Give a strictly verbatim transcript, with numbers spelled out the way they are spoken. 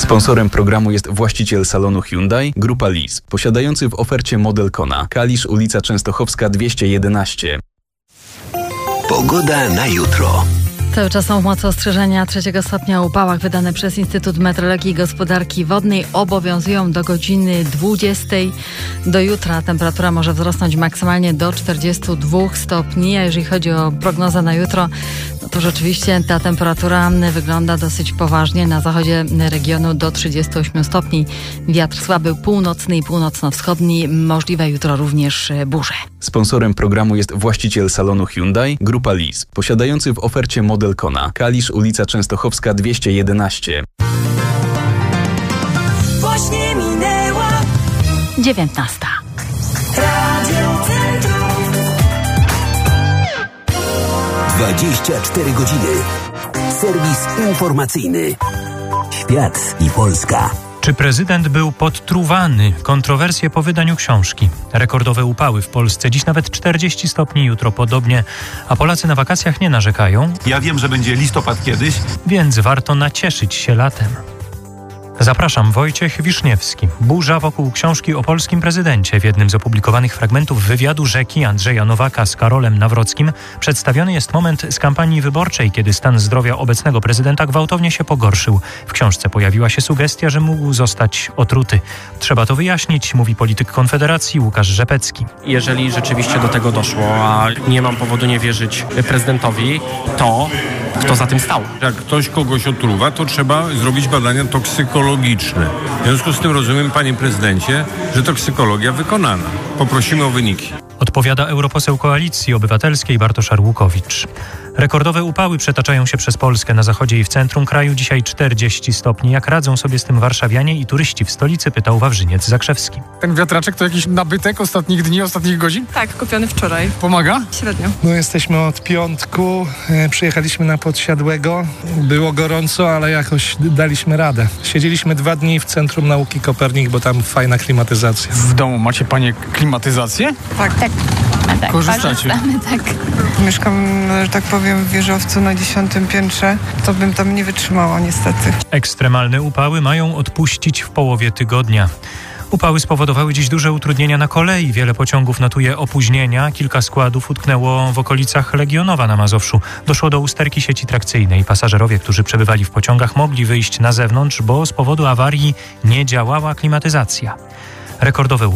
Sponsorem programu jest właściciel salonu Hyundai, Grupa Lease, posiadający w ofercie model Kona. Kalisz, ulica Częstochowska dwieście jedenaście. Pogoda na jutro. Cały czas są w mocy ostrzeżenia trzeciego stopnia o upałach wydane przez Instytut Meteorologii i Gospodarki Wodnej. Obowiązują do godziny dwudziestej. Do jutra temperatura może wzrosnąć maksymalnie do czterdziestu dwóch stopni, a jeżeli chodzi o prognozę na jutro, no to rzeczywiście ta temperatura wygląda dosyć poważnie. Na zachodzie regionu do trzydziestu ośmiu stopni. Wiatr słaby północny i północno-wschodni. Możliwe jutro również burze. Sponsorem programu jest właściciel salonu Hyundai, Grupa Lease, posiadający w ofercie model Kona. Kalisz, ulica Częstochowska dwieście jedenaście. Właśnie minęła dziewiętnasta. Radio Centrum. dwadzieścia cztery godziny. Serwis informacyjny. Świat i Polska. Czy prezydent był podtruwany? Kontrowersje po wydaniu książki. Rekordowe upały w Polsce. Dziś nawet czterdzieści stopni, jutro podobnie. A Polacy na wakacjach nie narzekają. Ja wiem, że będzie listopad kiedyś. Więc warto nacieszyć się latem. Zapraszam, Wojciech Wiszniewski. Burza wokół książki o polskim prezydencie. W jednym z opublikowanych fragmentów wywiadu Rzeki Andrzeja Nowaka z Karolem Nawrockim przedstawiony jest moment z kampanii wyborczej, kiedy stan zdrowia obecnego prezydenta gwałtownie się pogorszył. W książce pojawiła się sugestia, że mógł zostać otruty. Trzeba to wyjaśnić, mówi polityk Konfederacji Łukasz Rzepecki. Jeżeli rzeczywiście do tego doszło, a nie mam powodu nie wierzyć prezydentowi, to kto za tym stał? Jak ktoś kogoś otruwa, to trzeba zrobić badania toksykologiczne. W związku z tym rozumiem, panie prezydencie, że toksykologia wykonana. Poprosimy o wyniki. Odpowiada europoseł Koalicji Obywatelskiej Bartosz Arłukowicz. Rekordowe upały przetaczają się przez Polskę. Na zachodzie i w centrum kraju dzisiaj czterdzieści stopni. Jak radzą sobie z tym warszawianie i turyści w stolicy, pytał Wawrzyniec Zakrzewski. Ten wiatraczek to jakiś nabytek ostatnich dni, ostatnich godzin? Tak, kupiony wczoraj. Pomaga? Średnio. No jesteśmy od piątku, e, przyjechaliśmy na Podsiadłego. Było gorąco, ale jakoś daliśmy radę. Siedzieliśmy dwa dni w Centrum Nauki Kopernik, bo tam fajna klimatyzacja. W domu macie panie klimatyzację? Tak, tak. tak. Korzystacie? Tak. Mieszkam, że tak powiem, w wieżowcu na dziesiątym piętrze. To bym tam nie wytrzymała niestety. Ekstremalne upały mają odpuścić w połowie tygodnia. Upały spowodowały dziś duże utrudnienia na kolei. Wiele pociągów notuje opóźnienia. Kilka składów utknęło w okolicach Legionowa na Mazowszu. Doszło do usterki sieci trakcyjnej. Pasażerowie, którzy przebywali w pociągach, mogli wyjść na zewnątrz, bo z powodu awarii nie działała klimatyzacja. Rekordowe